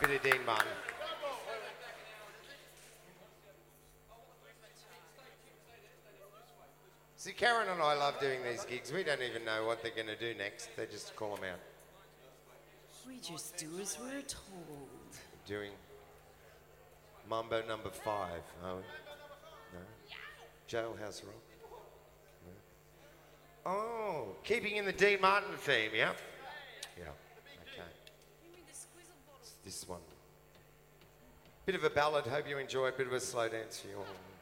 bit of Dean Martin. See, Karen and I love doing these gigs. We don't even know what they're going to do next. They just call them out. We just do as we're told. Doing Mambo number 5. Oh, no. Jailhouse Rock. No. Oh, keeping in the Dean Martin theme, yeah? Yeah, okay. It's this one. Bit of a ballad. Hope you enjoy it. Bit of a slow dance for you all.